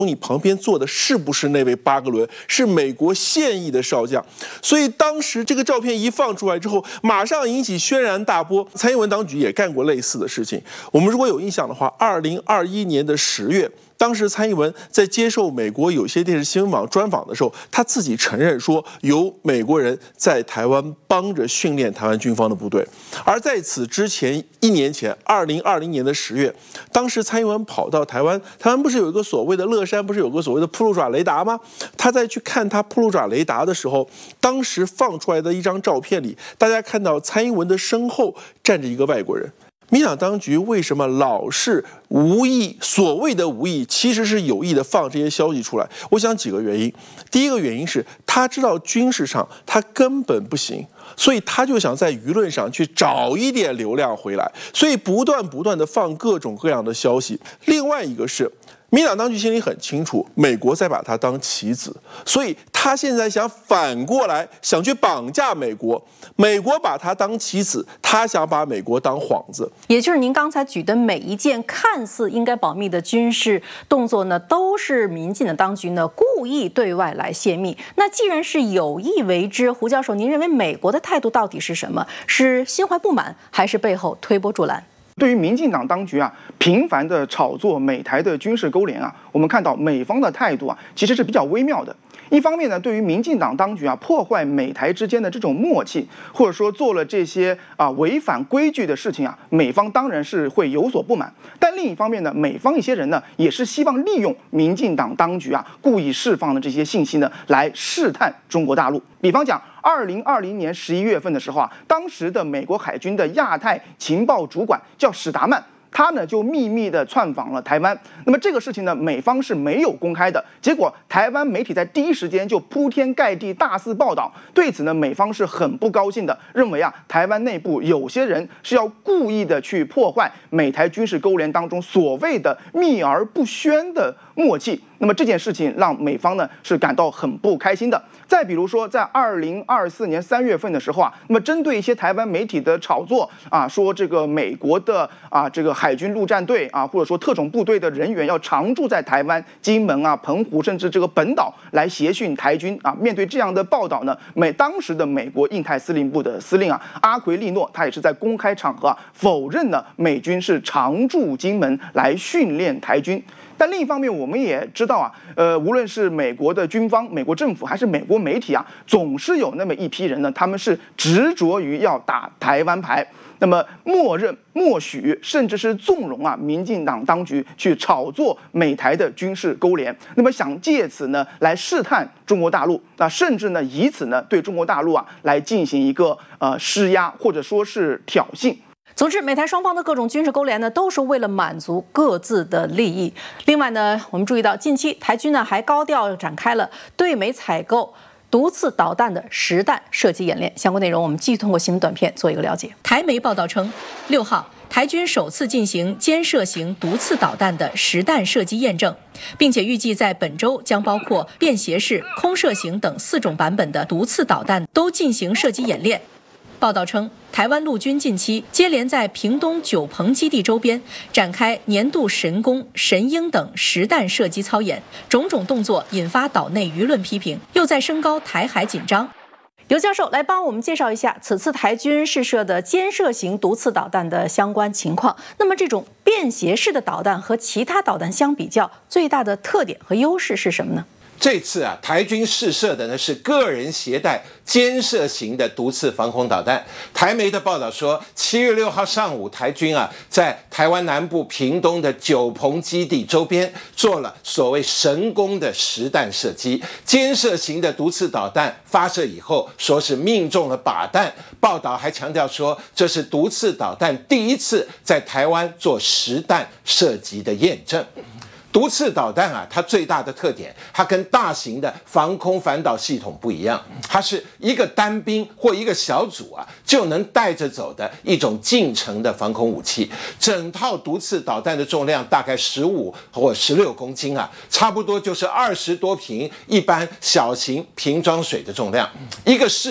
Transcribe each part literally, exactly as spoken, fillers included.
你旁边坐的是不是那位巴格伦？是美国现役的少将。所以当时这个照片一放出来之后，马上引起轩然大波。蔡英文当局也干过类似的事情。我们如果有印象的话，二零二一年的十月。当时蔡英文在接受美国有线电视新闻网专访的时候，他自己承认说有美国人在台湾帮着训练台湾军方的部队。而在此之前一年前，二零二零年的十月，当时蔡英文跑到台湾，台湾不是有一个所谓的乐山，不是有个所谓的扑鹿爪雷达吗？他在去看他扑鹿爪雷达的时候，当时放出来的一张照片里，大家看到蔡英文的身后站着一个外国人。民进党当局为什么老是无意，所谓的无意，其实是有意的放这些消息出来？我想几个原因。第一个原因是他知道军事上他根本不行，所以他就想在舆论上去找一点流量回来，所以不断不断的放各种各样的消息。另外一个是，民进党当局心里很清楚，美国在把他当棋子，所以他现在想反过来想去绑架美国。美国把他当棋子，他想把美国当幌子。 也就是您刚才举的每一件看似应该保密的军事动作呢，都是民进的当局呢故意对外来泄密。那既然是有意为之，胡教授，您认为美国的态度到底是什么？是心怀不满，还是背后推波助澜？ 对于民进党当局啊，频繁的炒作美台的军事勾连啊，我们看到美方的态度啊，其实是比较微妙的。一方面呢，对于民进党当局啊破坏美台之间的这种默契，或者说做了这些啊违反规矩的事情啊，美方当然是会有所不满。但另一方面呢，美方一些人呢，也是希望利用民进党当局啊故意释放的这些信息呢，来试探中国大陆。比方讲，二零二零年十一月份的时候啊，当时的美国海军的亚太情报主管叫史达曼。他呢就秘密的窜访了台湾，那么这个事情呢，美方是没有公开的。结果台湾媒体在第一时间就铺天盖地大肆报道，对此呢，美方是很不高兴的，认为啊，台湾内部有些人是要故意的去破坏美台军事勾连当中所谓的秘而不宣的默契。那么这件事情让美方呢是感到很不开心的。再比如说，在二零二四年三月份的时候啊，那么针对一些台湾媒体的炒作啊，说这个美国的啊这个海军陆战队啊，或者说特种部队的人员要常驻在台湾、金门啊、澎湖甚至这个本岛来协训台军啊。面对这样的报道呢，美当时的美国印太司令部的司令啊阿奎利诺，他也是在公开场合啊否认了美军是常驻金门来训练台军。但另一方面，我们也知道啊，呃，无论是美国的军方、美国政府还是美国媒体啊，总是有那么一批人呢，他们是执着于要打台湾牌，那么默认、默许，甚至是纵容啊，民进党当局去炒作美台的军事勾连，那么想借此呢来试探中国大陆，那甚至呢以此呢对中国大陆啊来进行一个呃施压，或者说是挑衅。 总之，美台双方的各种军事勾连呢，都是为了满足各自的利益。另外呢，我们注意到近期台军呢还高调展开了对美采购毒刺导弹的实弹射击演练。相关内容我们继续通过新闻短片做一个了解。台媒报道称，六号台军首次进行肩射型毒刺导弹的实弹射击验证，并且预计在本周将包括便携式、空射型等四种版本的毒刺导弹都进行射击演练。报道称，台湾陆军近期接连在屏东九鹏基地周边展开年度神功、神鹰等实弹射击操演，种种动作引发岛内舆论批评，又在升高台海紧张。尤教授来帮我们介绍一下此次台军试射的肩射型毒刺导弹的相关情况。那么，这种便携式的导弹和其他导弹相比较，最大的特点和优势是什么呢？ 这次啊，台军试射的呢是个人携带肩射型的毒刺防空导弹。台媒的报道说，七月六号上午，台军啊在台湾南部屏东的九鹏基地周边做了所谓神功的实弹射击。肩射型的毒刺导弹发射以后，说是命中了靶弹。报道还强调说，这是毒刺导弹第一次在台湾做实弹射击的验证。毒刺导弹啊，它最大的特点，它跟大型的防空反导系统不一样，它是一个单兵或一个小组啊就能带着走的一种近程的防空武器。整套毒刺导弹的重量大概十五或十六公斤啊，差不多就是二十多瓶一般小型瓶装水的重量。一个士兵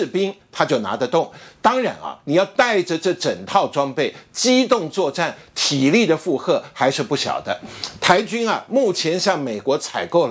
他就拿得动。当然啊，你要带着这整套装备机动作战，体力的负荷还是不小的。台军啊，目前向美国采购了